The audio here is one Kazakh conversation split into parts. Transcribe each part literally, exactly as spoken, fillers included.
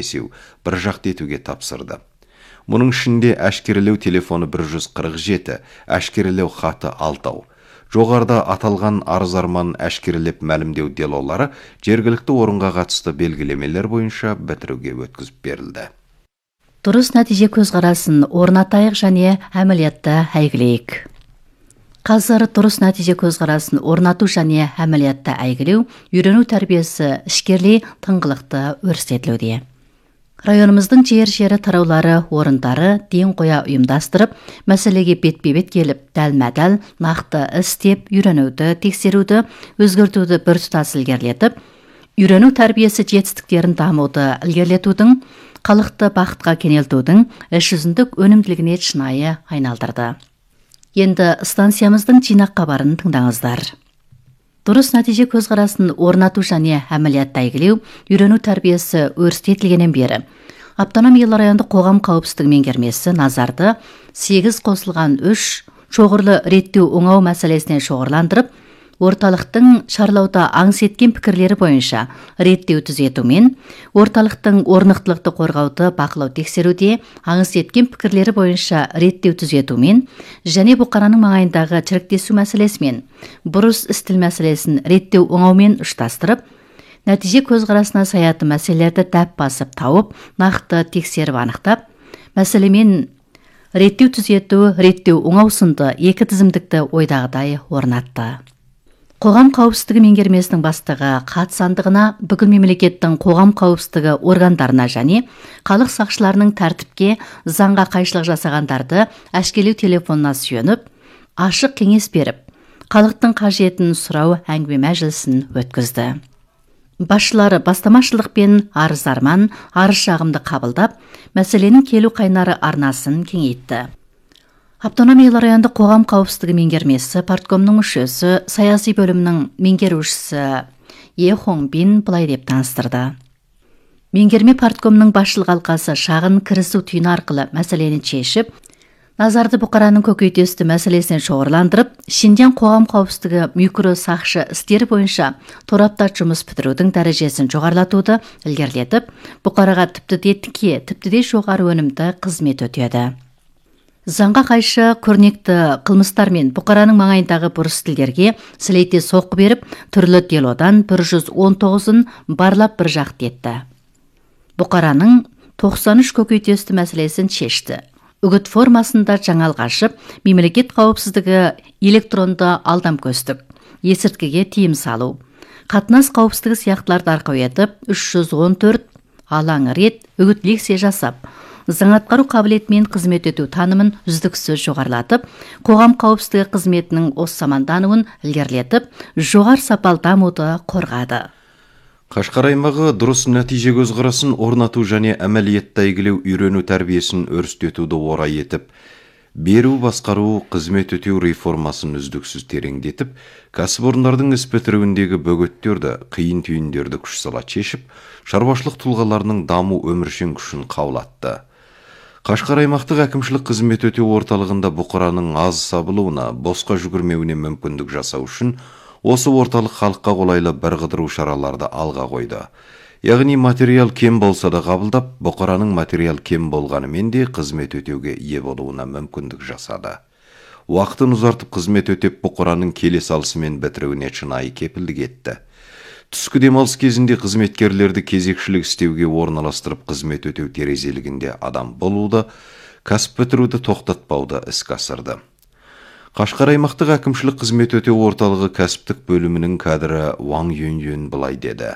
кесеу, бір жақты етуге тапсырды. Мұның ішінде әшкерелеу телефоны бір жүз қырық жеті, әшкерелеу хаты алтау. Жоғарда аталған арыз-арман әшкерелеп мәлімдеу делолары жергілікті орынға қатысты белгілемелер бойынша бітіруге өткізіп берілді. Дұрыс нәтиже көзқарасын орнатайық және әмілиятты әйгілейік. Қазір дұрыс нәтиже көзқарасын орнату және әмілиятты әйгілеу, үйрену тәрбиесі ішкерлей тыңғылықты өрістетілуде. Районымыздың жер-жері тараулары орындары ден қоя ұйымдастырып, мәселеге бетпе-бет келіп, дәлме-дәл нақты істеп, үйренуді, тексеруді, өзгертуді біртұтас ілгерілетіп, үйрену тәрбиесі жетістіктерін дамуды ілгерілетудің, халықты бақытқа кенелтудің іс жүзіндік өнімділігіне шынайы айналдырды. Енді станциямыздың жинақ хабарын тыңдаңыздар. Дұрыс нәтиже көзқарасын орнату және әмілиятты әйгілеу, үйрену тәрбиесі өрістетілгеннен бері автономиялы райондық қоғам қауіпсіздігі меңгермесі назарды сегіз қосылған үш шоғырлы реттеу оңау мәселесіне шоғырландырып, орталықтың шарлауда аңыс еткен пікірлері бойынша реттеу түзетумен, орталықтың орнықтылықты қорғауды бақылау тексеруде аңыс еткен пікірлері бойынша реттеу түзетумен және бұқараның маңайындағы чіріктесу мәселесімен бұрыс істіл мәселесін реттеу оңаумен ұштастырып, нәтиже көзқарасына саяты мәселелерді дәп басып тауып, нақты тексеріп анықтап, мәселемен реттеу түзету, реттеу оңау сынды екі тізімдікті ойдағыдай орнатты. Қоғам қауіпсіздігі меңгермесінің бастығы қат сандығына бүкіл мемлекеттің қоғам қауіпсіздігі органдарына және халық сақшыларының тәртіпке заңға қайшылық жасағандарды әшкелеу телефонына сүйеніп, ашық кеңес беріп, халықтың қажетін сұрау әңгіме мәжілісін өткізді. Басшылары бастамашылықпен арыз-арман, арыз-шағымды қабылдап, мәселенің келу қайнары арнасын кеңейтті. Автономиялы райондық қоғам қауіпсіздігі меңгермесі парткомның мүшесі, саяси бөлімнің меңгерушісі Е Хонбин былай деп таныстырды. Меңгерме парткомның басшылық алқасы шағын кірісу түйіні арқылы мәселені шешіп, назарды бұқараның көкейтесті мәселесіне шоғырландырып, Шинжаң қоғам қауіпсіздігі микро сақшы істері бойынша тораптас жұмыс бітірудің дәрежесін жоғарылатуды ілгерілетіп, бұқараға тіпті де тіке, тіпті де жоғары өнімді қызмет өтеді. Заңға қайшы көрнекті қылмыстар мен бұқараның маңайындағы бұрыс тілдерге сілейте соққы беріп, түрлі делодан бір жүз он тоғызын барлап бір жақты етті. Бұқараның тоқсан үш көкейтесті мәселесін шешті. Үгіт формасында жаңалық ашып, мемлекет қауіпсіздігі электронды алдам-көстік, есірткіге тыйым салу, қатынас қауіпсіздігі сияқтыларды арқау етіп, үш жүз он төрт алаң рет үгіт лекция жасап, заң атқару қабілетімен қызмет ету танымын үздіксіз жоғарылатып, қоғам қауіпсіздігі қызметінің осы замандануын ілгерілетіп, жоғары сапалы дамуды қорғады. Қашқар аймағы дұрыс нәтиже көзқарасын орнату және әмәлиятты әйгілеу үйрену тәрбиесін өрістетуді орай етіп, беру басқару қызмет өтеу реформасын үздіксіз тереңдетіп, кәсіпорындардың іс бітіруіндегі бөгеттерді, қиын түйіндерді күш сала шешіп, шаруашылық тұлғаларының даму өміршең күшін қаулатты. Қашқар аймақтық әкімшілік қызмет өтеу орталығында бұқараның аз сабылуына, босқа жүгірмеуіне мүмкіндік жасау үшін осы орталық халыққа қолайлы бірқыдыру шараларды алға қойды. Яғни материал кем болса да қабылдап, бұқараның материал кем болғанымен де қызмет өтеуге ие болуына мүмкіндік жасады. Уақытын ұзартып қызмет өтеп, бұқараның келе салысымен бітіруіне шынайы кепілдік етті. Түскі демалыс кезінде қызметкерлерді кезекшілік істеуге орналастырып, қызмет өтеу терезелігінде адам болуды, кәсіп бітіруді тоқтатпауды іске асырды. Қашқар аймақтық әкімшілік қызмет өтеу орталығы кәсіптік бөлімінің кадры Ваң Юньюн былай деді.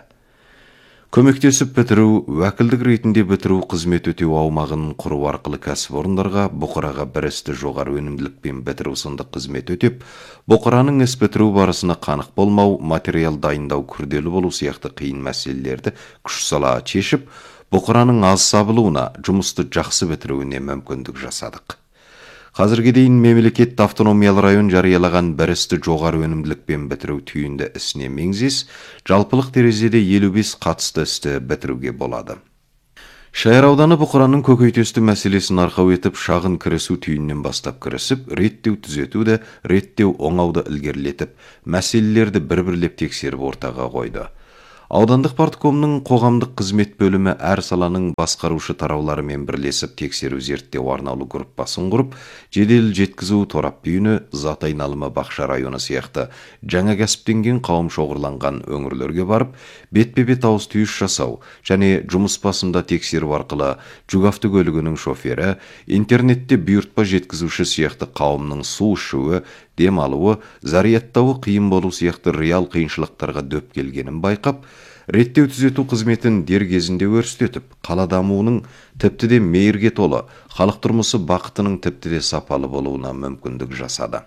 Көмектесіп бітіру, уәкілдік ретінде бітіру қызмет өтеу аумағын құру арқылы кәсіпорындарға бұқараға бір істі жоғары өнімділікпен бітіру сынды қызмет өтеп, бұқараның іс бітіру барысына қанық болмау, материал дайындау күрделі болу сияқты қиын мәселелерді күш сала шешіп, бұқараның аз сабылуына, жұмысты жақсы бітіруіне мүмкіндік жасадық. Қазірге дейін мемлекет автономиялы район жариялаған бір істі жоғары өнімділікпен бітіру түйінді ісіне меңзес, жалпылық терезеде елу бес қатысты істі бітіруге болады. Шайыр ауданы бұқараның көкейтесті мәселесін арқау етіп, шағын кірісу түйіннен бастап кірісіп, реттеу түзетуді, реттеу оңауды ілгерілетіп, мәселелерді бір-бірлеп тексеріп ортаға қойды. Аудандық парткомның қоғамдық қызмет бөлімі әр саланың басқарушы тарауларымен бірлесіп тексеру зерттеу арнаулы группасын құрып, жедел жеткізу торап бүйіні, зат айналымы бақша районы сияқты жаңа кәсіптенген қауым шоғырланған өңірлерге барып, бетпе-бет ауыз түйіс жасау және жұмыс басында тексеру арқылы жүк автокөлігінің шофері, интернетте бұйыртпа жеткізуші сияқты қауымның су ішуі, дем алуы, зарияттауы қиын болу сияқты реал қиыншылықтарға дөп келгенін байқап, реттеу түзету қызметін дер кезінде өрістетіп, қала дамуының тіпті де мейірге толы, халық тұрмысы бақытының тіпті де сапалы болуына мүмкіндік жасады.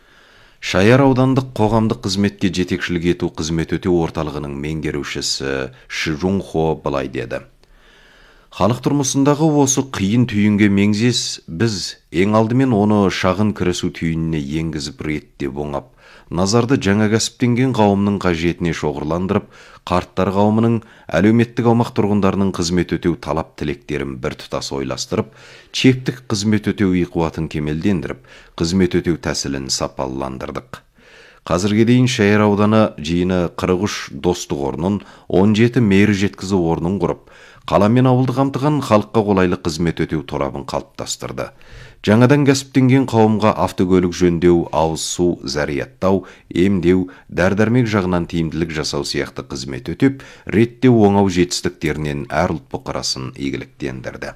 Шаяр аудандық қоғамдық қызметке жетекшілік ету қызмет өтеу орталығының меңгерушісі Ши Жунхо былай деді. Халық тұрмысындағы осы қиын түйінге меңзес, біз ең алдымен оны шағын кірісу түйініне енгізіп реттеп оңап, назарды жаңа кәсіптенген қауымның қажетіне шоғырландырып, қарттар қауымының, әлеуметтік аумақ тұрғындарының қызмет өтеу талап тілектерін бір тұтас ойластырып, чептік қызмет өтеу иқуатын кемелдендіріп, қызмет өтеу тәсілін сапалыландырдық. Қазірге дейін Шаяр ауданы жиыны қырық үш достық орнын, он жеті мейір жеткізу орнын құрып, қала мен ауылды қамтыған халыққа қолайлы қызмет өтеу торабын қалыптастырды. Жаңадан кәсіптенген қауымға автокөлік жөндеу, ауыз су, зарияттау, емдеу, дәрі-дәрмек жағынан тиімділік жасау сияқты қызмет өтеп, реттеу оңау жетістіктерінен әр ұлт бұқарасын игіліктендірді.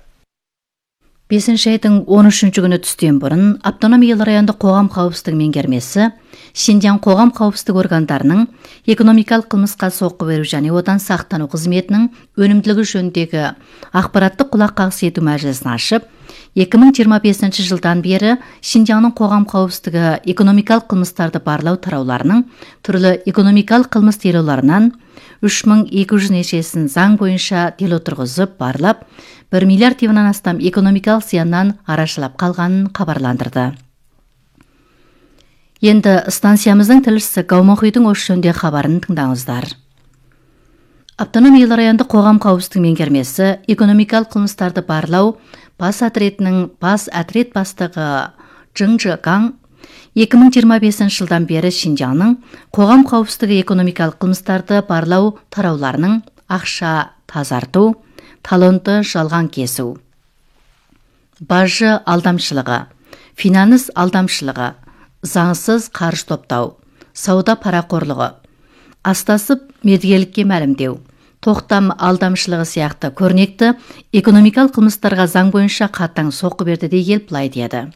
бесінші айдың он үшінші күні түстен бұрын автономиялы районды қоғам қауіпсіздігі меңгермесі Шинжаң қоғам қауіпсіздік органдарының экономикалық қылмысқа соққы беру және одан сақтану қызметінің өнімділігі жөніндегі ақпараттық құлаққағыс ету мәжілісін ашып, екі мың жиырма бесінші жылдан бері Шинжаңның қоғам қауіпсіздігі экономикалық қылмыстарды барлау тарауларының түрлі экономикалық қылмыс делоларынан үш мың екі жүз нешесін заң бойынша дел отырғызып барлап, бір миллиард теңгеден астам экономикалық зияннан арашалап қалғанын хабарландырды. Енді станциямыздың тілшісі Гаумохидің осы жөнінде хабарын тыңдаңыздар. Автономиялы районды қоғам қауіпсіздігі меңгермесі экономикалық қылмыстарды барлау бас отрядының бас отряд бастығы Чжың Чжэгаң екі мың жиырма бесінші жылдан бері Шинжаңның қоғам қауіпсіздігі экономикалық қылмыстарды барлау тарауларының ақша тазарту, талонды жалған кесу, бажы алдамшылығы, финанс алдамшылығы, заңсыз қаржы топтау, сауда парақорлығы, астасып мердігерлікке мәлімдеу, тоқтам алдамшылығы сияқты көрнекті экономикалық қылмыстарға заң бойынша қатаң соққы берді дей келіп былай деді.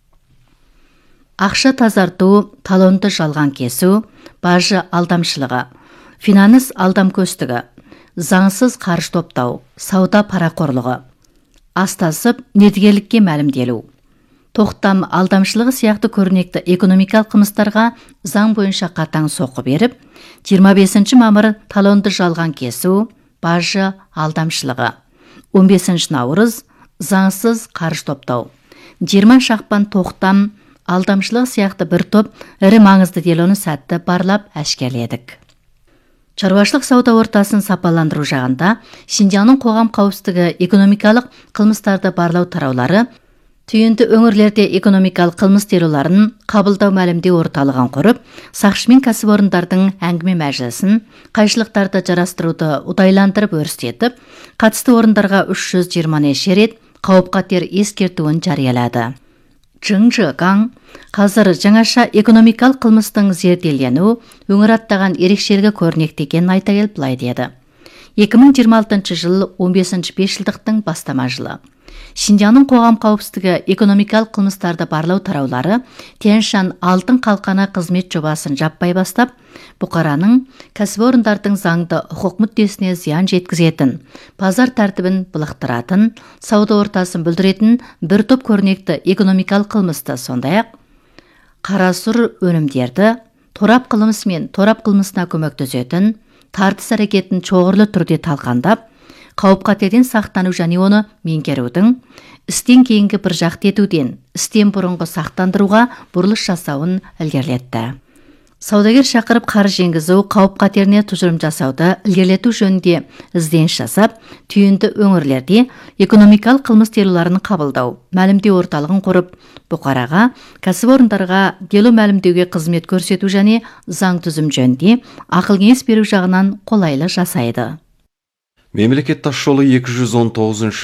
Ақша тазарту, талонды жалған кесу, бажы алдамшылығы, финанс алдамкөстігі, заңсыз қаржы топтау, сауда парақорлығы, астасып мердігерлікке мәлімделу, тоқтам алдамшылығы сияқты көрнекті экономикалық қылмыстарға заң бойынша қатаң соққы беріп, жиырма бесінші мамыр талонды жалған кесу, бажы алдамшылығы, он бесінші наурыз заңсыз қаржы топтау, жиырмасыншы ақпан тоқтам алдамшылығы сияқты бір топ ірі маңызды делоны сәтті барлап әшкерледік. Шаруашылық сауда ортасын сапаландыру жағында Шинжаңның қоғам қауіпсіздігі экономикалық қылмыстарды барлау тараулары түйінді өңірлерде экономикалық қылмыс делоларын қабылдау мәлімдеу орталығын құрып, сақшымен кәсіпорындардың әңгіме мәжілісін, қайшылықтарды жарастыруды ұдайландырып өрістетіп, қатысты орындарға үш жүз жиырма неше рет қауіп-қатер ескертуін жариялады. Чжың Чжэгаң қазір жаңаша экономикалық қылмыстың зерделену өңір аттаған ерекшелігі көрнекті екенін айта келіп былай деді. екі мың жиырма алтыншы жыл он бесінші бесжылдықтың бастама жылы. Шинжаңның қоғам қауіпсіздігі экономикалық қылмыстарды барлау тараулары Тянь-Шань алтын қалқаны қызмет жобасын жаппай бастап, бұқараның кәсіпорындардың заңды құқық мүддесіне зиян жеткізетін, базар тәртібін былықтыратын, сауда ортасын бүлдіретін бір топ көрнекті экономикалық қылмысты, сондай-ақ қарасұр өнімдерді торап қылмысы мен торап қылмысына көмектесетін тартыс әрекетін шоғырлы түрде талқандап, қауіп-қатерден сақтану және оны меңгерудің, істен кейінгі бір жақты етуден істен бұрынғы сақтандыруға бұрылыс жасауын ілгерілетті. Саудагер шақырып қаржы енгізу, қауіп қатеріне тұжырым жасауды ілгерілету жөнінде ізденіс жасап, түйінді өңірлерде экономикалық қылмыс делоларын қабылдау, мәлімдеу орталығын құрып, бұқараға, кәсіпорындарға дело мәлімдеуге қызмет көрсету және заң түзім жөнінде ақыл кеңес беру жағынан қолайлы жасайды. Мемлекет тасжолы екі жүз он тоғызыншы